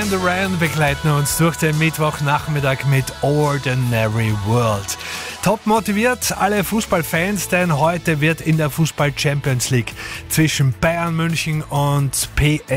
Duran Duran begleiten uns durch den Mittwochnachmittag mit Ordinary World. Top motiviert alle Fußballfans, denn heute wird in der Fußball-Champions League zwischen Bayern München und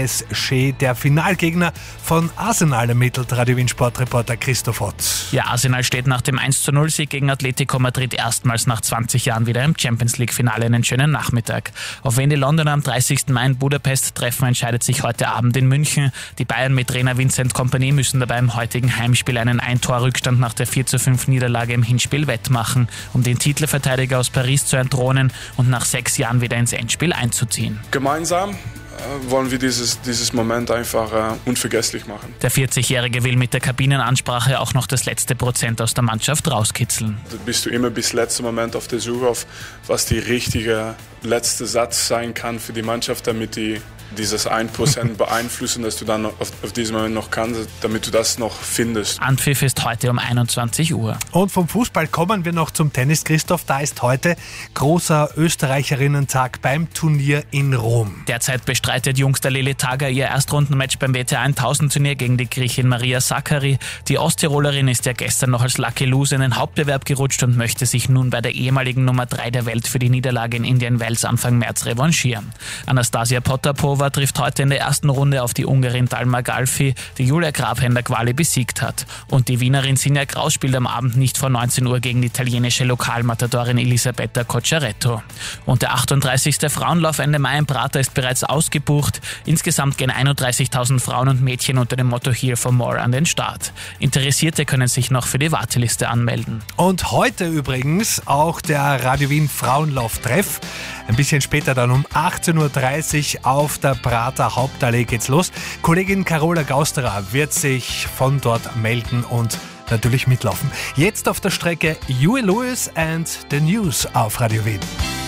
PSG der Finalgegner von Arsenal ermittelt, Radio Wien Sportreporter Christoph Ott. Ja, Arsenal steht nach dem 1:0-Sieg gegen Atletico Madrid erstmals nach 20 Jahren wieder im Champions League-Finale. Einen schönen Nachmittag. Auf wen die Londoner am 30. Mai in Budapest treffen, entscheidet sich heute Abend in München. Die Bayern mit Trainer Vincent Kompany müssen dabei im heutigen Heimspiel einen Ein-Tor-Rückstand nach der 4:5-Niederlage im Hinspiel wettmachen, um den Titelverteidiger aus Paris zu entthronen und nach 6 Jahren wieder ins Endspiel einzuziehen. Gemeinsam wollen wir dieses Moment einfach unvergesslich machen. Der 40-Jährige will mit der Kabinenansprache auch noch das letzte Prozent aus der Mannschaft rauskitzeln. Da bist du immer bis letzten Moment auf der Suche auf, was die richtige letzte Satz sein kann für die Mannschaft, damit die dieses 1% beeinflussen, dass du dann auf diesem Moment noch kannst, damit du das noch findest. Anpfiff ist heute um 21 Uhr. Und vom Fußball kommen wir noch zum Tennis, Christoph. Da ist heute großer Österreicherinnen-Tag beim Turnier in Rom. Derzeit bestreitet Jungster Lili Tager ihr Erstrundenmatch beim WTA 1000 Turnier gegen die Griechin Maria Sakkari. Die Osttirolerin ist ja gestern noch als Lucky Loser in den Hauptbewerb gerutscht und möchte sich nun bei der ehemaligen Nummer 3 der Welt für die Niederlage in Indian Wells Anfang März revanchieren. Anastasia Potapova trifft heute in der ersten Runde auf die Ungarin Dalma Galfi, die Julia Graf in der Quali besiegt hat. Und die Wienerin Sinja Kraus spielt am Abend nicht vor 19 Uhr gegen die italienische Lokalmatadorin Elisabetta Cocciaretto. Und der 38. Frauenlauf Ende Mai in Prater ist bereits ausgebucht. Insgesamt gehen 31.000 Frauen und Mädchen unter dem Motto Here for More an den Start. Interessierte können sich noch für die Warteliste anmelden. Und heute übrigens auch der Radio Wien Frauenlauf-Treff. Ein bisschen später dann um 18.30 Uhr auf der Prater Hauptallee geht's los. Kollegin Carola Gausterer wird sich von dort melden und natürlich mitlaufen. Jetzt auf der Strecke Huey Lewis and the News auf Radio Wien.